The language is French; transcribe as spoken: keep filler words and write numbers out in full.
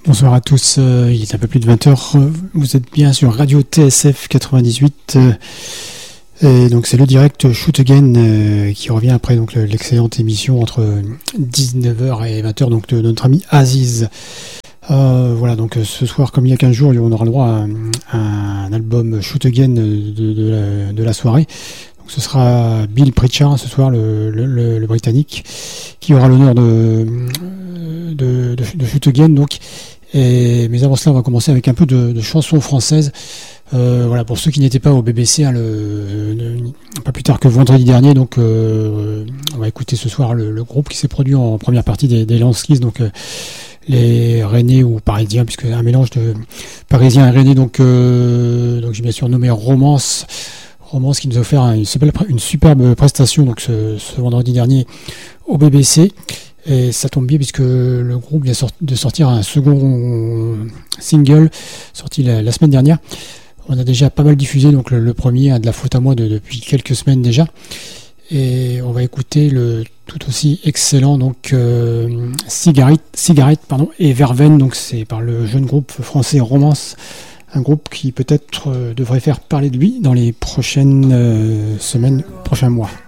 Bonsoir à tous, euh, il est un peu plus de vingt heures, vous êtes bien sur Radio T S F quatre-vingt-dix-huit, euh, et donc c'est le direct Shoot Again euh, qui revient après donc l'excellente émission entre dix-neuf heures et vingt heures donc de notre ami Aziz. Euh, voilà, donc ce soir, comme il y a quinze jours, on aura le droit à, à un album Shoot Again de, de, la, de la soirée. Donc ce sera Bill Pritchard ce soir, le, le, le, le Britannique, qui aura l'honneur de, de, de, de Shoot Again. Donc, et, mais avant cela, on va commencer avec un peu de, de chansons françaises. Euh, voilà, pour ceux qui n'étaient pas au B B C, hein, le, le, pas plus tard que vendredi dernier, donc euh, on va écouter ce soir le, le groupe qui s'est produit en première partie des, des Lanskis, donc euh, les Rennais ou Parisiens, puisque un mélange de Parisiens et Rennais, donc, euh, donc j'ai bien sûr nommé Romance, Romance qui nous a offert une, une superbe prestation donc ce, ce vendredi dernier au B B C. Et ça tombe bien puisque le groupe vient de sortir un second single sorti la, la semaine dernière. On a déjà pas mal diffusé donc le, le premier, hein, de la faute à moi de, depuis quelques semaines déjà. Et on va écouter le tout aussi excellent donc euh, Cigarette, Cigarette pardon, et Verveine, donc c'est par le jeune groupe français Romance, un groupe qui peut-être euh, devrait faire parler de lui dans les prochaines euh, semaines, prochains mois.